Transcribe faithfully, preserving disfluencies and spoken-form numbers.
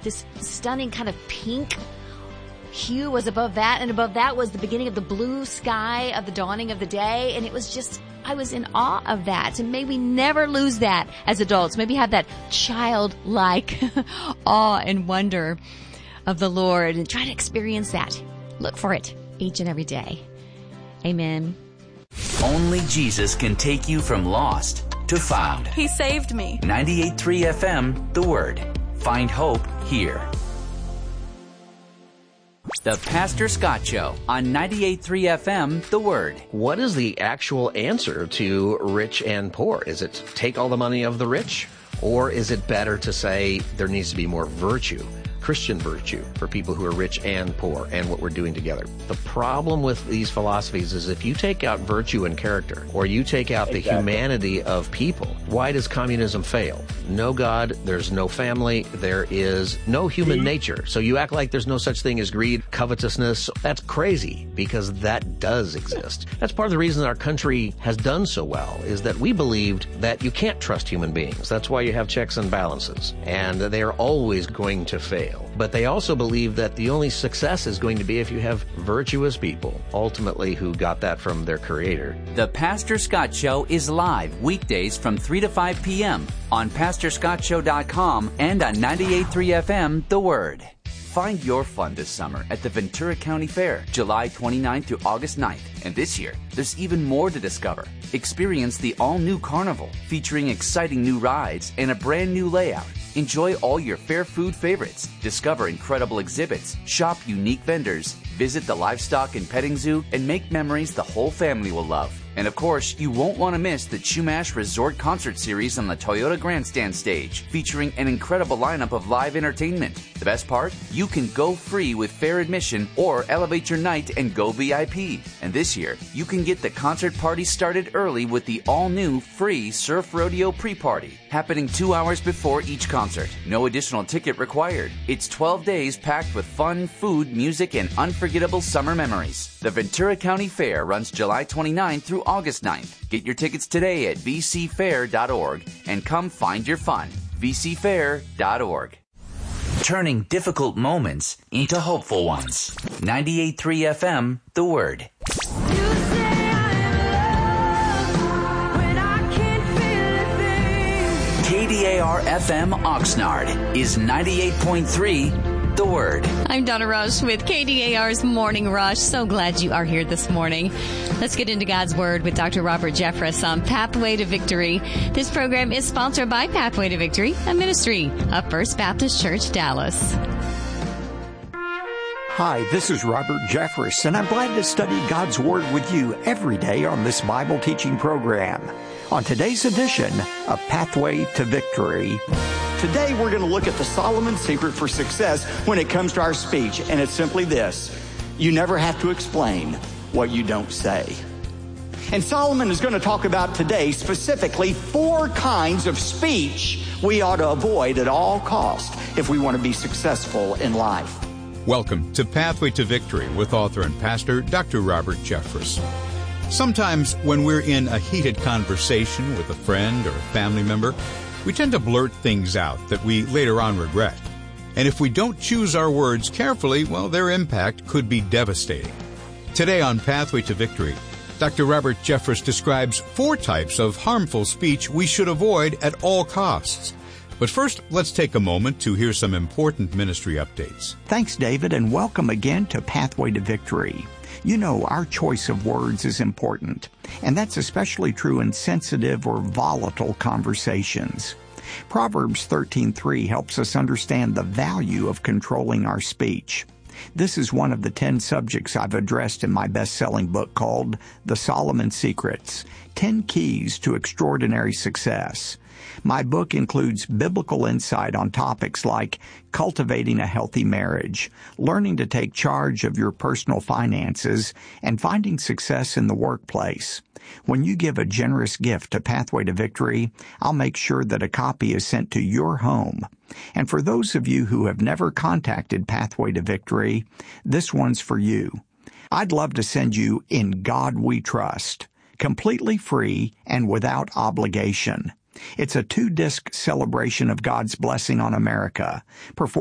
this stunning kind of pink hue was above that, and above that was the beginning of the blue sky of the dawning of the day. And it was just, I was in awe of that. And may we never lose that as adults. Maybe have that childlike awe and wonder of the Lord and try to experience that. Look for it each and every day. Amen. Only Jesus can take you from lost to found. He saved me. ninety-eight point three F M, The Word. Find hope here. The Pastor Scott Show on ninety-eight point three F M, The Word. What is the actual answer to rich and poor? Is it take all the money of the rich? Or is it better to say there needs to be more virtue, Christian virtue, for people who are rich and poor, and what we're doing together? The problem with these philosophies is if you take out virtue and character, or you take out exactly. the humanity of people, why does communism fail? No God, there's no family, there is no human nature. So you act like there's no such thing as greed, covetousness. That's crazy, because that does exist. That's part of the reason our country has done so well, is that we believed that you can't trust human beings. That's why you have checks and balances, and they are always going to fail. But they also believe that the only success is going to be if you have virtuous people, ultimately, who got that from their Creator. The Pastor Scott Show is live weekdays from three to five p.m. on pastor scott show dot com and on ninety-eight point three F M, The Word. Find your fun this summer at the Ventura County Fair, July twenty-ninth through August ninth. And this year, there's even more to discover. Experience the all-new Carnival, featuring exciting new rides and a brand new layout. Enjoy all your fair food favorites, discover incredible exhibits, shop unique vendors, visit the livestock and petting zoo, and make memories the whole family will love. And of course, you won't want to miss the Chumash Resort Concert Series on the Toyota Grandstand stage, featuring an incredible lineup of live entertainment. The best part? You can go free with fair admission or elevate your night and go V I P. And this year, you can get the concert party started early with the all-new free Surf Rodeo pre-party, happening two hours before each concert. No additional ticket required. It's twelve days packed with fun, food, music, and unforgettable summer memories. The Ventura County Fair runs July twenty-ninth through August ninth. Get your tickets today at v c fair dot org and come find your fun. v c fair dot org. Turning difficult moments into hopeful ones. ninety-eight point three F M, The Word. K D A R F M Oxnard is ninety-eight point three The Word. I'm Donna Rush with K D A R's Morning Rush. So glad you are here this morning. Let's get into God's Word with Doctor Robert Jeffress on Pathway to Victory. This program is sponsored by Pathway to Victory, a ministry of First Baptist Church, Dallas. Hi, this is Robert Jeffress, and I'm glad to study God's Word with you every day on this Bible teaching program. On today's edition of Pathway to Victory, today we're going to look at the Solomon secret for success when it comes to our speech, and it's simply this: you never have to explain what you don't say. And Solomon is going to talk about today specifically four kinds of speech we ought to avoid at all costs if we want to be successful in life. Welcome to Pathway to Victory with author and pastor Doctor Robert Jeffress. Sometimes when we're in a heated conversation with a friend or a family member, we tend to blurt things out that we later on regret. And if we don't choose our words carefully, well, their impact could be devastating. Today on Pathway to Victory, Doctor Robert Jeffress describes four types of harmful speech we should avoid at all costs. But first, let's take a moment to hear some important ministry updates. Thanks, David, and welcome again to Pathway to Victory. You know, our choice of words is important, and that's especially true in sensitive or volatile conversations. Proverbs thirteen three helps us understand the value of controlling our speech. This is one of the ten subjects I've addressed in my best-selling book called The Solomon Secrets, ten Keys to Extraordinary Success. My book includes biblical insight on topics like cultivating a healthy marriage, learning to take charge of your personal finances, and finding success in the workplace. When you give a generous gift to Pathway to Victory, I'll make sure that a copy is sent to your home. And for those of you who have never contacted Pathway to Victory, this one's for you. I'd love to send you In God We Trust, completely free and without obligation. It's a two-disc celebration of God's blessing on America, performed